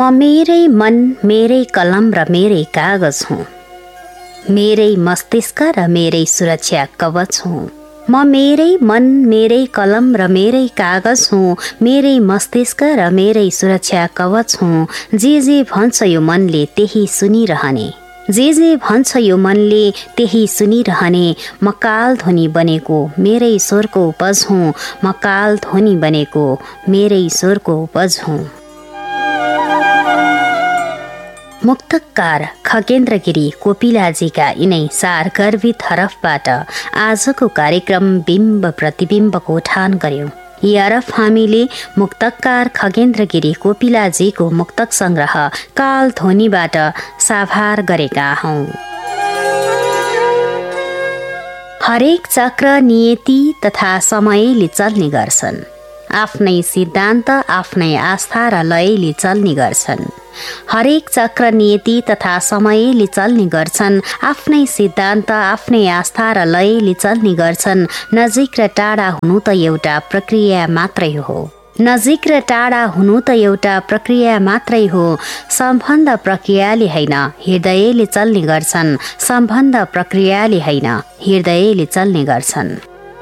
म मेरै मन, मेरै कलम र मेरै कागज हुँ। मेरै मस्तिष्क र मेरै सुरक्षा कवच हुँ। म मेरै मन, मेरै कलम र मेरै कागज हुँ। मेरै मस्तिष्क र मेरै सुरक्षा कवच हुँ। जे भन्छ यो मनले त्यही सुनिरहने, जे भन्छ यो मनले त्यही सुनिरहने। म काल ध्वनि बनेको मेरै स्वरको उपज हुँ। म काल ध्वनि बनेको मेरै स्वरको उपज हुँ। मुक्तकार खगेन्द्र गिरी कोपिलाजीका यिनै सारगर्भित हरफबाट आजको कार्यक्रम बिम्ब प्रतिबिम्बको उठान गर्यौं। यी हरफ हामीले मुक्तकार खगेन्द्र गिरी कोपिलाजीको मुक्तक संग्रह काल ध्वनिबाट साभार गरेका हौं। हरेक चक्र नियति तथा समयले चल्ने गर्छन्। आफ्नै सिद्धान्त, आफ्नै आस्था र लयले चल्ने गर्छन्। हरेक चक्र नियति तथा समयले चल्ने गर्छन्। आफ्नै सिद्धान्त, आफ्नै आस्था र लयले चल्ने गर्छन्। नजिक र टाढा हुनु त एउटा प्रक्रिया मात्रै हो। नजिक र टाढा हुनु त एउटा प्रक्रिया मात्रै हो। सम्बन्ध प्रक्रियाले होइन, हृदयले चल्ने गर्छन्। सम्बन्ध प्रक्रियाले होइन, हृदयले चल्ने गर्छन्।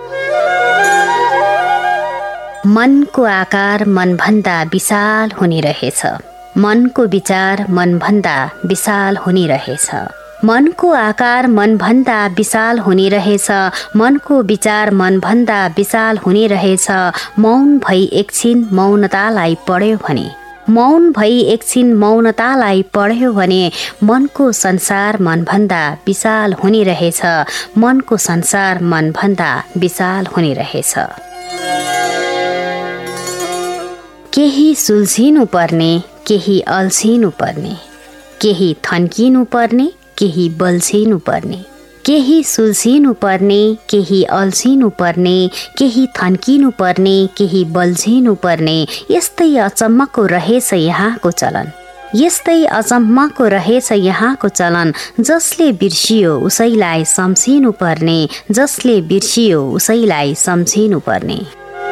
मनको आकार मनभन्दा विशाल हुने रहेछ। मनको विचार मनभन्दा विशाल हुने रहेछ। मनको आकार मनभन्दा विशाल हुने रहेछ। मनको विचार मनभन्दा विशाल हुने रहेछ। मौन भई एकछिन मौनतालाई पढ्यो भने, मौन भई एकछिन मौनतालाई पढ्यो भने मनको संसार मनभन्दा विशाल हुने रहेछ। मनको संसार मनभन्दा विशाल हुने रहेछ। केही सुल्झिनु पर्ने, केही अल्झिनु पर्ने, केही थन्किनु पर्ने, केही बल्झिनु पर्ने, केही सुल्झिनु पर्ने, केही अल्झिनु पर्ने, केही थन्किनु पर्ने, केही बल्झिनु पर्ने। यस्तै अचम्मको रहेछ यहाँको चलन, यस्तै अचम्मको रहेछ यहाँको चलन। जसले बिर्सियो उसैलाई सम्झिनु पर्ने, जसले बिर्सियो उसैलाई सम्झिनु पर्ने।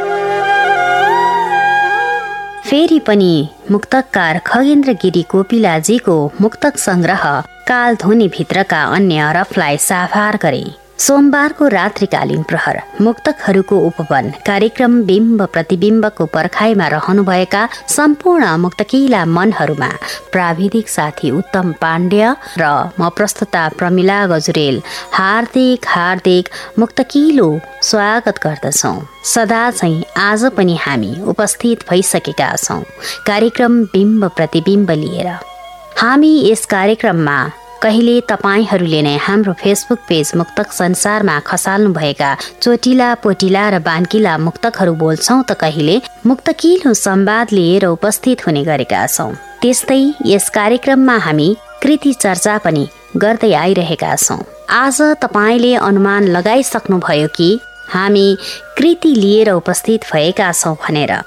फेरि पनि मुक्तकार खगेन्द्र गिरी कोपिलाजीको मुक्तक संग्रह काल ध्वनि भित्रका अन्य हरफलाई साभार गरे। सोमबारको रात्रिकालीन प्रहर मुक्तकहरूको उपवन कार्यक्रम बिम्ब प्रतिबिम्बको पर्खाइमा रहनुभएका सम्पूर्ण मुक्तकिला मनहरूमा प्राविधिक साथी उत्तम पाण्ड्य र म प्रस्तुता प्रमिला गजुरेल हार्दिक हार्दिक मुक्तकिलो स्वागत गर्दछौं। सदा चाहिँ आज पनि हामी उपस्थित भइसकेका छौं कार्यक्रम बिम्ब प्रतिबिम्ब लिएर। हामी यस कार्यक्रममा कहिले तपाईहरूले नै हाम्रो फेसबुक पेज मुक्तक संसारमा खसाल्नु भएका चोटिला पोटिला र बान्किला मुक्तकहरू बोल्छौं त कहिले मुक्तकिलो संवाद लिएर उपस्थित हुने गरेका छौं। त्यस्तै यस कार्यक्रममा हामी कृति चर्चा पनि गर्दै आइरहेका छौं। आज तपाईले अनुमान लगाइसक्नुभयो कि हामी कृति लिएर उपस्थित भएका छौं भनेर।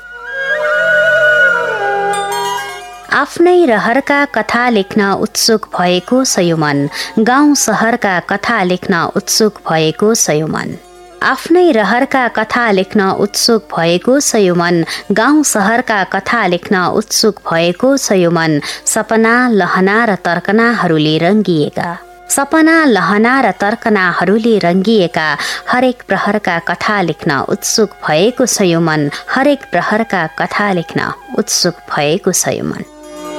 आफ्नै रहरका कथा लेख्न उत्सुक भएको छ यो मन, गाउँ सहरका कथा लेख्न उत्सुक भएको छ यो मन। आफ्नै रहरका कथा लेख्न उत्सुक भएको छ यो मन, गाउँ सहरका कथा लेख्न उत्सुक भएको छ यो मन। सपना लहना र तर्कनाहरूले रङ्गिएका, सपना लहना र तर्कनाहरूले रङ्गिएका हरेक प्रहरका कथा लेख्न उत्सुक भएको छ यो मन, हरेक प्रहरका कथा लेख्न उत्सुक भएको छ यो मन।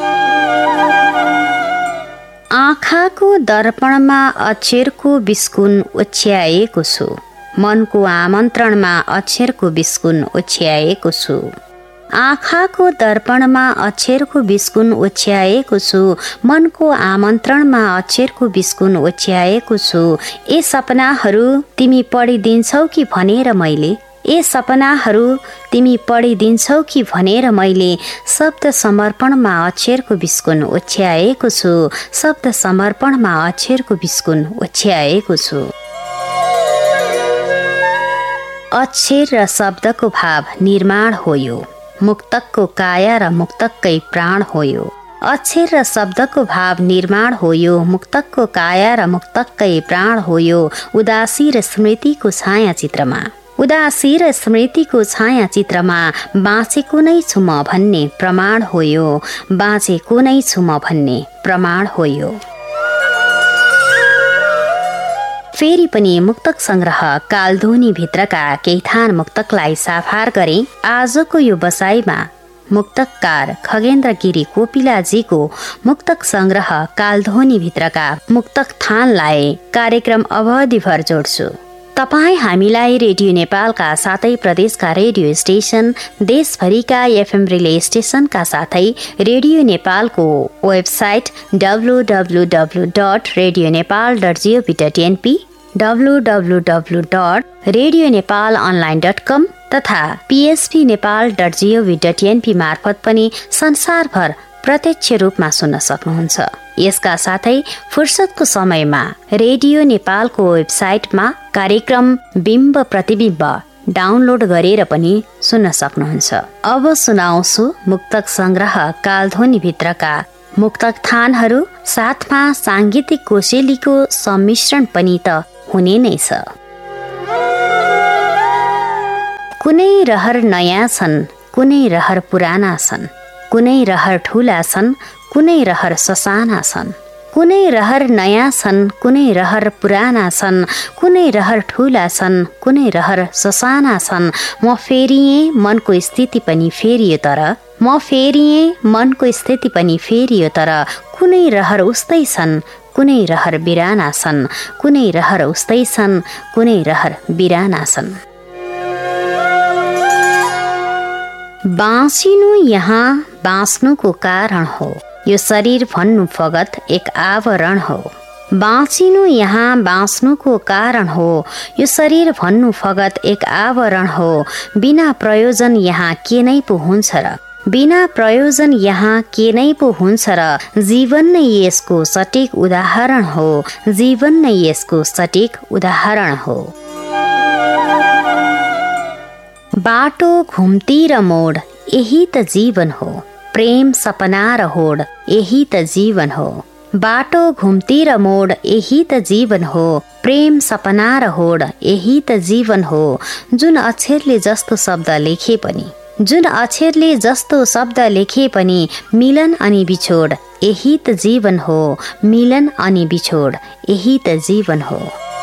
आँखाको दर्पणमा अक्षरको बिस्कुन ओछ्याएको छु, मनको आमन्त्रणमा अक्षरको बिस्कुन ओछ्याएको छु। आँखाको दर्पणमा अक्षरको बिस्कुन ओछ्याएको छु, मनको आमन्त्रणमा अक्षरको बिस्कुन ओछ्याएको छु। ए सपनाहरू तिमी पढिदिन्छौ कि भनेर मैले, ए सपनाहरू तिमी पढिदिन्छौ कि भनेर मैले शब्द समर्पणमा अक्षरको बिस्कुन ओछ्याएको छु, शब्द समर्पणमा अक्षरको बिस्कुन ओछ्याएको छु। अक्षर र शब्दको भाव निर्माण हो यो, मुक्तकको काया र मुक्तककै प्राण हो यो। अक्षर र शब्दको भाव निर्माण हो यो, मुक्तकको काया र मुक्तककै प्राण हो यो। उदासी र स्मृतिको छाया चित्रमा, उदासी र स्मृतिको छाया चित्रमा बाँचेको नै छु म भन्ने प्रमाण हो यो, बाँचेको नै छु म भन्ने प्रमाण हो यो। फेरि पनि मुक्तक संग्रह कालधुनी भित्रका केही थान मुक्तकलाई साफार गरे। आजको यो बसाइमा मुक्तककार खगेन्द्र गिरी कोपिलाजीको मुक्तक संग्रह कालधुनी भित्रका मुक्तक थानलाई कार्यक्रम अवधिभर जोड्छु। तपाईँ हामीलाई रेडियो नेपालका साथै प्रदेशका रेडियो स्टेशन, देशभरिका एफएम रिले स्टेशनका साथै रेडियो नेपालको वेबसाइट www.radionepal.gov.np, www.radionepalonline.com तथा pspnepal.gov.np मार्फत पनि संसारभर प्रत्यक्ष रूपमा सुन्न सक्नुहुन्छ। यसका साथै फुर्सदको समयमा रेडियो नेपालको वेबसाइटमा कार्यक्रम बिम्ब प्रतिबिम्ब डाउनलोड गरेर पनि सुन्न सक्नुहुन्छ। अब सुनाउँछु मुक्तक संग्रह कालधुनी भित्रका मुक्तक थानहरू, साथमा सांगीतिक कोसेलीको सम्मिश्रण पनि त हुने नै छ। कुनै रहर नयाँ छन्, कुनै रहर पुराना छन्, कुनै रहर ठुला छन्, कुनै रहर ससाना छन्, कुनै रहर नयाँ छन्, कुनै रहर पुराना छन्, कुनै रहर ठुला छन्, कुनै रहर ससाना छन्। म फेरिएँ मनको स्थिति पनि फेरियो तर, म फेरिएँ मनको स्थिति पनि फेरियो तर, कुनै रहर उस्तै छन्, कुनै रहर बिराना छन्, कुनै रहर उस्तै छन्, कुनै रहर बिराना छन्। बाँचिनु यहाँ बाँच्नुको कारण हो, यो शरीर भन्नु फगत एक आवरण हो। बाँचिनु यहाँ बाँच्नुको कारण हो, यो शरीर भन्नु फगत एक आवरण हो। बिना प्रयोजन यहाँ के नै पो हुन्छ र, बिना प्रयोजन यहाँ के नै पो हुन्छ र। जीवन नै यसको सटीक उदाहरण हो, जीवन नै यसको सटीक उदाहरण हो। बाटो घुम्ती र मोड यही त जीवन हो, प्रेम सपना र होड यही त जीवन हो। बाटो घुम्ती र मोड यही त जीवन हो, प्रेम सपना र होड यही त जीवन हो। जुन अक्षरले जस्तो शब्द लेखे पनि, जुन अक्षरले जस्तो शब्द लेखे पनि, मिलन अनि बिछोड यही त जीवन हो, मिलन अनि बिछोड यही त जीवन हो।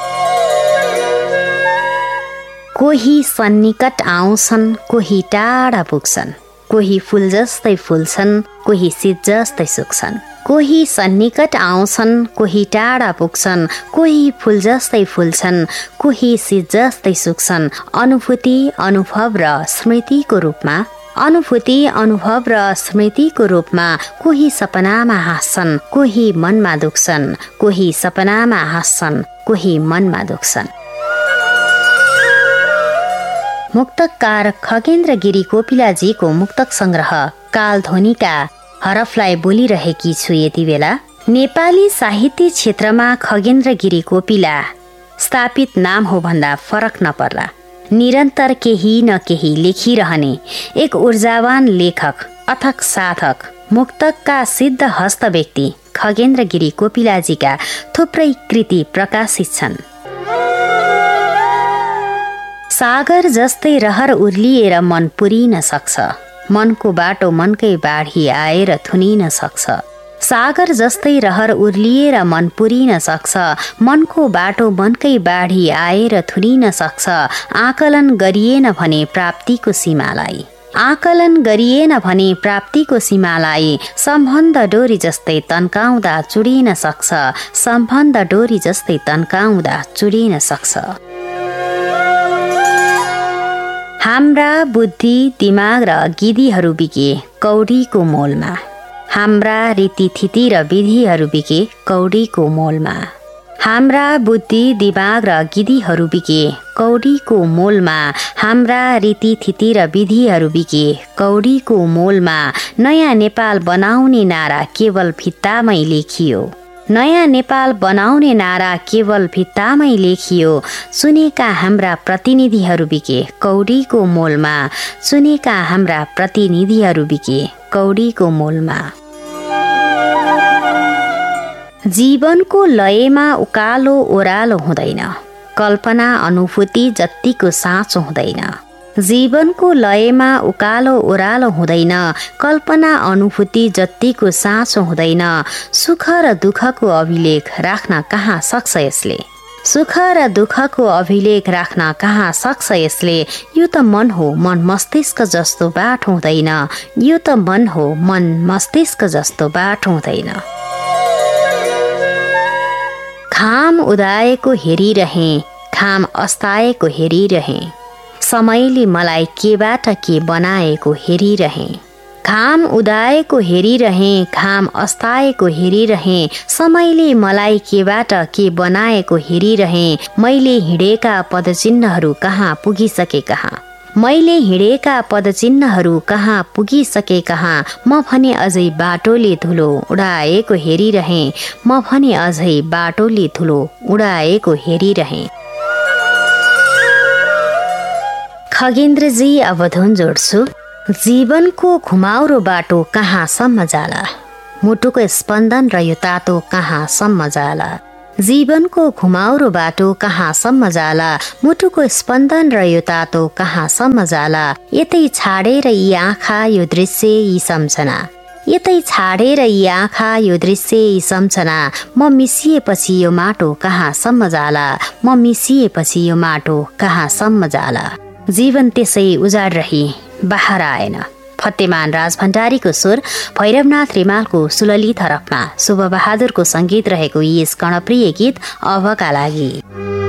कोही सन्निकट आउँछन्, कोही टाढा पुग्छन्, कोही फूल जस्तै फुल्छन्, कोही शीत जस्तै सुक्छन्। कोही सन्निकट आउँछन्, कोही टाढा पुग्छन्, कोही फूल जस्तै फुल्छन्, कोही शीत जस्तै सुक्छन्। अनुभूति अनुभव र स्मृतिको रूपमा, अनुभूति अनुभव र स्मृतिको रूपमा, कोही सपनामा हाँस्छन्, कोही मनमा दुख्छन्, कोही सपनामा हाँस्छन्, कोही मनमा दुख्छन्। मुक्तकार खगेन्द्र गिरी कोपिलाजीको मुक्तक संग्रह कालधुनीका हरफलाई बोलिरहेकी छु यति बेला। नेपाली साहित्य क्षेत्रमा खगेन्द्र गिरी कोपिला स्थापित नाम हो भन्दा फरक नपर्ला। निरन्तर केही न केही लेखिरहने एक ऊर्जावान लेखक, अथक साधक, मुक्तकका सिद्ध हस्त व्यक्ति खगेन्द्र गिरी कोपिलाजीका थुप्रै कृति प्रकाशित छन्। सागर जस्तै रहर उर्लिएर मन पुरिन सक्छ, मनको बाटो मनकै बाढी आएर थुनिन सक्छ। सागर जस्तै रहर उर्लिएर मन पुरिन सक्छ, मनको बाटो मनकै बाढी आएर थुनिन सक्छ। आकलन गरिएन भने प्राप्तिको सीमालाई, आकलन गरिएन भने प्राप्तिको सीमालाई, सम्बन्ध डोरी जस्तै तन्काउँदा चुडिन सक्छ, सम्बन्ध डोरी जस्तै तन्काउँदा चुडिन सक्छ। हाम्रा बुद्धि दिमाग र गिधीहरू बिके कौडीको मोलमा, हाम्रा रीतिथिति र विधिहरू बिके कौडीको मोलमा। हाम्रा बुद्धि दिमाग र गिधीहरू बिके कौडीको मोलमा, हाम्रा रीतिथिति र विधिहरू बिके कौडीको मोलमा। नयाँ नेपाल बनाउने नारा केवल भित्तामै लेखियो, नयाँ नेपाल बनाउने नारा केवल भित्तामै लेखियो। सुनेका हाम्रा प्रतिनिधिहरू बिके कौडीको मोलमा, सुनेका हाम्रा प्रतिनिधिहरू बिके कौडीको मोलमा। जीवनको लयमा उकालो ओह्रालो हुँदैन, कल्पना अनुभूति जत्तिको साँचो हुँदैन। जीवनको लयमा उकालो ओह्रालो हुँदैन, कल्पना अनुभूति जत्तिको साँचो हुँदैन। सुख र दुःखको अभिलेख राख्न कहाँ सक्छ यसले, सुख र दुःखको अभिलेख राख्न कहाँ सक्छ यसले। यो त मन हो, मन मस्तिष्क जस्तो बाटो हुँदैन, यो त मन हो, मन मस्तिष्क जस्तो बाटो हुँदैन। खाम उदाएको हेरिरहे, खाम अस्ताएको हेरिरहे, समयले मलाई केबाट के बनाएको हेरिरहे। घाम उदाएको हेरिरहे, घाम अस्ताएको हेरिरहे, समयले मलाई केबाट के बनाएको हेरिरहे। मैले हिँडेका पदचिन्हहरू कहाँ पुगिसके कहाँ, मैले हिँडेका पदचिन्हहरू कहाँ पुगिसके कहाँ। म भने अझै बाटोले धुलो उडाएको हेरिरहे, म भने अझै बाटोले धुलो उडाएको हेरिरहे। खगेन्द्रजी अब धुन जोड्छु। जीवनको घुमाउरो बाटो कहाँसम्म जाला, मुटुको स्पन्दन र यो तातो कहाँसम्म जाला। जीवनको घुमाउरो बाटो कहाँसम्म जाला, मुटुको स्पन्दन र यो तातो कहाँसम्म जाला। यतै छाडेर यी आँखा यो दृश्य यी सम्झना, यतै छाडेर यी आँखा यो दृश्य यी सम्झना। म मिसिएपछि यो माटो कहाँसम्म जाला, म मिसिएपछि यो माटो कहाँसम्म जाला। जीवन त्यसै उजाड रही बाहर आएन। फतेमान राज भण्डारीको स्वर, भैरवनाथ रिमालको सुललित हरफमा शुभ बहादुरको संगीत रहेको यस कर्णप्रिय गीत अबका लागि।